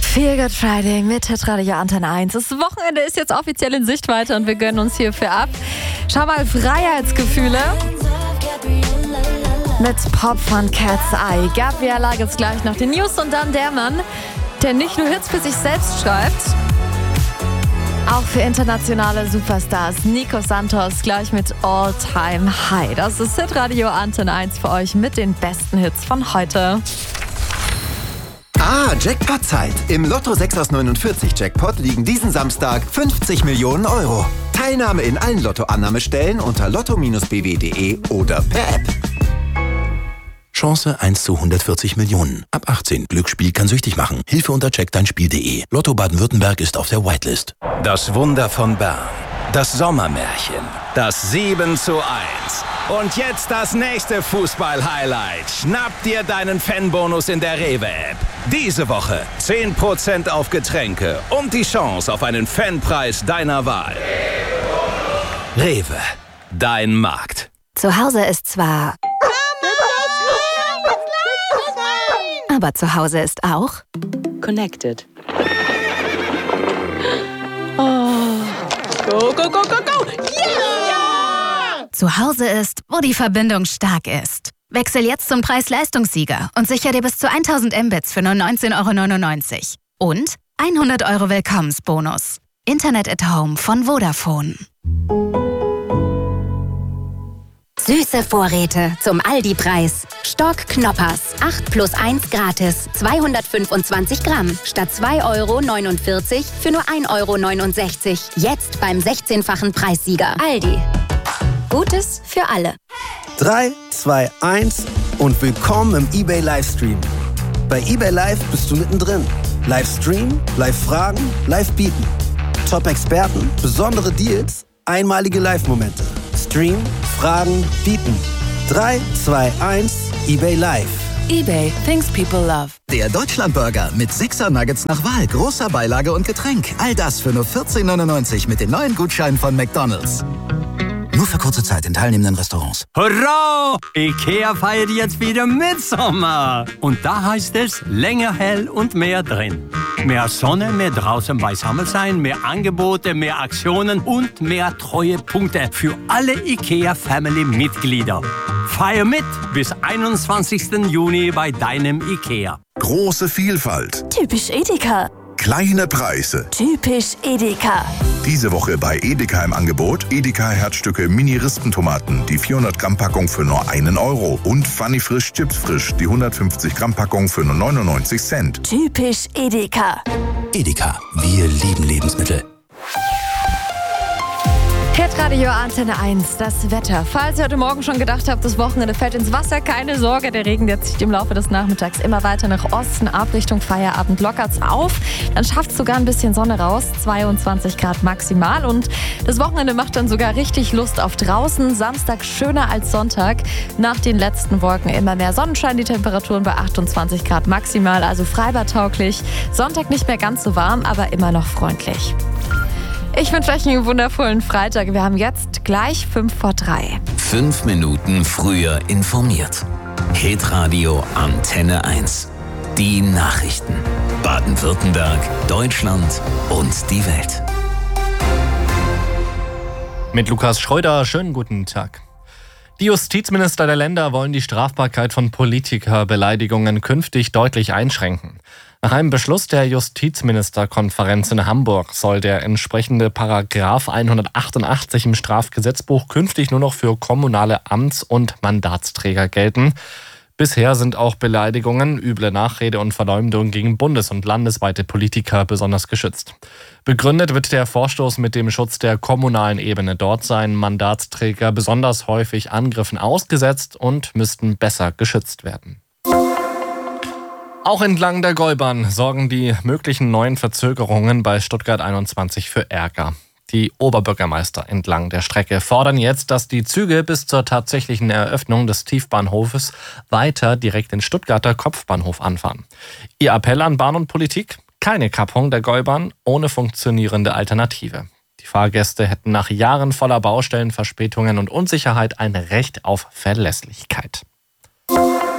Feel Good Friday mit Hitradio Antenne 1. Das Wochenende ist jetzt offiziell in Sichtweite und wir gönnen uns hierfür ab. Schau mal, Freiheitsgefühle mit Pop von Cat's Eye. Gabriella gibt's gleich noch die News und dann der Mann, der nicht nur Hits für sich selbst schreibt, auch für internationale Superstars. Nico Santos gleich mit All Time High. Das ist Hitradio Antenne 1 für euch mit den besten Hits von heute. Jackpot-Zeit. Im Lotto 6 aus 49 Jackpot liegen diesen Samstag 50 Millionen Euro. Teilnahme in allen Lottoannahmestellen unter lotto-bw.de oder per App. Chance 1 zu 140 Millionen. Ab 18. Glücksspiel kann süchtig machen. Hilfe unter checkdeinspiel.de. Lotto Baden-Württemberg ist auf der Whitelist. Das Wunder von Bern. Das Sommermärchen. Das 7:1. Und jetzt das nächste Fußball-Highlight. Schnapp dir deinen Fanbonus in der Rewe-App. Diese Woche 10% auf Getränke und die Chance auf einen Fanpreis deiner Wahl. Rewe. Dein Markt. Zu Hause ist zwar... Aber zu Hause ist auch... Connected. Oh. Go, go, go, go, go! Yeah! Zu Hause ist, wo die Verbindung stark ist. Wechsel jetzt zum Preis-Leistungssieger und sichere dir bis zu 1000 Mbits für nur 19,99 €. Und 100 € Willkommensbonus. Internet at Home von Vodafone. Süße Vorräte zum Aldi-Preis. Stock Knoppers, 8+1 gratis, 225 Gramm, statt 2,49 € für nur 1,69 €. Jetzt beim 16-fachen Preissieger. Aldi. Gutes für alle. 3, 2, 1 und willkommen im eBay Livestream. Bei eBay Live bist du mittendrin. Livestream, Live-Fragen, Live-Bieten. Top-Experten, besondere Deals, einmalige Live-Momente. Stream, Fragen, Bieten. 3, 2, 1, eBay Live. eBay, things people love. Der Deutschlandburger mit 6er Nuggets nach Wahl, großer Beilage und Getränk. All das für nur 14,99 € mit den neuen Gutscheinen von McDonald's. Nur für kurze Zeit in teilnehmenden Restaurants. Hurra! IKEA feiert jetzt wieder Mitsommer. Und da heißt es, länger hell und mehr drin. Mehr Sonne, mehr draußen beisammen sein, mehr Angebote, mehr Aktionen und mehr Treuepunkte für alle IKEA-Family-Mitglieder. Feier mit bis 21. Juni bei deinem IKEA. Große Vielfalt. Typisch Edeka. Kleine Preise. Typisch Edeka. Diese Woche bei Edeka im Angebot Edeka Herzstücke Mini-Rispentomaten, die 400 Gramm Packung für nur 1 € und Funny Frisch Chips Frisch, die 150 Gramm Packung für nur 99 Cent. Typisch Edeka. Edeka. Wir lieben Lebensmittel. Hitradio Antenne 1, das Wetter. Falls ihr heute Morgen schon gedacht habt, das Wochenende fällt ins Wasser, keine Sorge, der Regen, der zieht im Laufe des Nachmittags immer weiter nach Osten ab, Richtung Feierabend lockert's auf. Dann schafft's sogar ein bisschen Sonne raus, 22 Grad maximal und das Wochenende macht dann sogar richtig Lust auf draußen. Samstag schöner als Sonntag, nach den letzten Wolken immer mehr Sonnenschein, die Temperaturen bei 28 Grad maximal, also freibadtauglich. Sonntag nicht mehr ganz so warm, aber immer noch freundlich. Ich wünsche euch einen wundervollen Freitag. Wir haben jetzt gleich 2:55. 5 Minuten früher informiert. Hitradio Antenne 1. Die Nachrichten. Baden-Württemberg, Deutschland und die Welt. Mit Lukas Schreuder, schönen guten Tag. Die Justizminister der Länder wollen die Strafbarkeit von Politikerbeleidigungen künftig deutlich einschränken. Nach einem Beschluss der Justizministerkonferenz in Hamburg soll der entsprechende Paragraph 188 im Strafgesetzbuch künftig nur noch für kommunale Amts- und Mandatsträger gelten. Bisher sind auch Beleidigungen, üble Nachrede und Verleumdung gegen bundes- und landesweite Politiker besonders geschützt. Begründet wird der Vorstoß mit dem Schutz der kommunalen Ebene. Dort seien Mandatsträger besonders häufig Angriffen ausgesetzt und müssten besser geschützt werden. Auch entlang der Gäubahn sorgen die möglichen neuen Verzögerungen bei Stuttgart 21 für Ärger. Die Oberbürgermeister entlang der Strecke fordern jetzt, dass die Züge bis zur tatsächlichen Eröffnung des Tiefbahnhofes weiter direkt den Stuttgarter Kopfbahnhof anfahren. Ihr Appell an Bahn und Politik? Keine Kappung der Gäubahn ohne funktionierende Alternative. Die Fahrgäste hätten nach Jahren voller Baustellen, Verspätungen und Unsicherheit ein Recht auf Verlässlichkeit.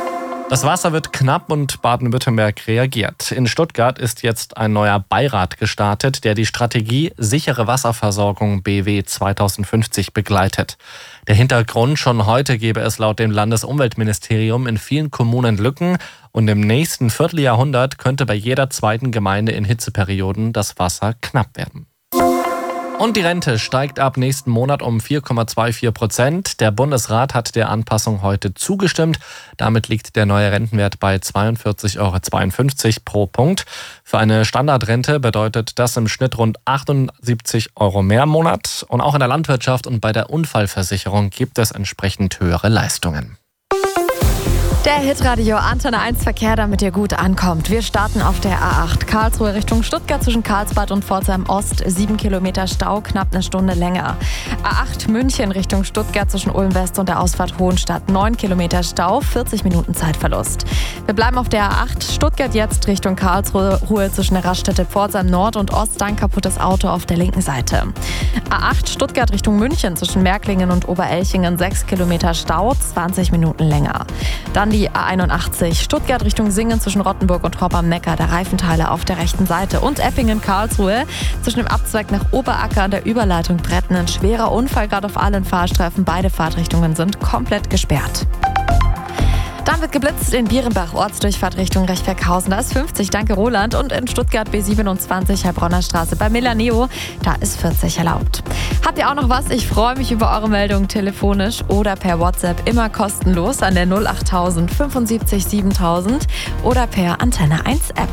Das Wasser wird knapp und Baden-Württemberg reagiert. In Stuttgart ist jetzt ein neuer Beirat gestartet, der die Strategie Sichere Wasserversorgung BW 2050 begleitet. Der Hintergrund: schon heute gebe es laut dem Landesumweltministerium in vielen Kommunen Lücken und im nächsten Vierteljahrhundert könnte bei jeder zweiten Gemeinde in Hitzeperioden das Wasser knapp werden. Und die Rente steigt ab nächsten Monat um 4,24%. Der Bundesrat hat der Anpassung heute zugestimmt. Damit liegt der neue Rentenwert bei 42,52 € pro Punkt. Für eine Standardrente bedeutet das im Schnitt rund 78 € mehr im Monat. Und auch in der Landwirtschaft und bei der Unfallversicherung gibt es entsprechend höhere Leistungen. Der Hitradio Antenne 1 Verkehr, damit ihr gut ankommt. Wir starten auf der A8 Karlsruhe Richtung Stuttgart zwischen Karlsbad und Pforzheim Ost. 7 Kilometer Stau, knapp eine Stunde länger. A8 München Richtung Stuttgart zwischen Ulm West und der Ausfahrt Hohenstadt. 9 Kilometer Stau, 40 Minuten Zeitverlust. Wir bleiben auf der A8 Stuttgart jetzt Richtung Karlsruhe zwischen der Raststätte Pforzheim Nord und Ost. Ein kaputtes Auto auf der linken Seite. A8 Stuttgart Richtung München zwischen Märklingen und Oberelchingen. 6 Kilometer Stau, 20 Minuten länger. Dann die A81 Stuttgart Richtung Singen zwischen Rottenburg und Hopp am Neckar, der Reifenteile auf der rechten Seite. Und Eppingen-Karlsruhe zwischen dem Abzweig nach Oberacker an der Überleitung Bretten. Ein schwerer Unfall gerade auf allen Fahrstreifen. Beide Fahrtrichtungen sind komplett gesperrt. Dann wird geblitzt in Bierenbach, Ortsdurchfahrt Richtung Rechberghausen. Da ist 50, danke Roland. Und in Stuttgart B27, Heilbronner Straße bei Milaneo, da ist 40 erlaubt. Habt ihr auch noch was? Ich freue mich über eure Meldungen telefonisch oder per WhatsApp, immer kostenlos an der 08000 75 7000 oder per Antenne 1 App.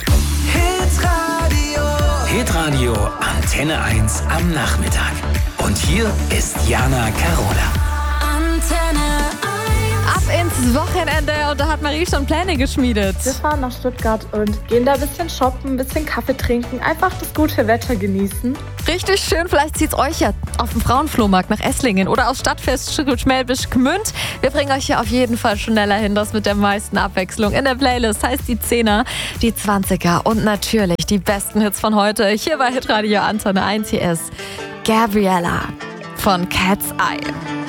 Hitradio Antenne 1 am Nachmittag. Und hier ist Jana Carola. Antenne 1. Ab ins Wochenende und da hat Marie schon Pläne geschmiedet. Wir fahren nach Stuttgart und gehen da ein bisschen shoppen, ein bisschen Kaffee trinken, einfach das gute Wetter genießen. Richtig schön, vielleicht zieht's euch ja auf den Frauenflohmarkt nach Esslingen oder aufs Stadtfest Schmelbisch Gmünd. Wir bringen euch hier auf jeden Fall schneller hin, das mit der meisten Abwechslung. In der Playlist heißt die 10er, die 20er und natürlich die besten Hits von heute. Hier bei Hitradio Antenne 1, hier ist Gabriella von Cat's Eye.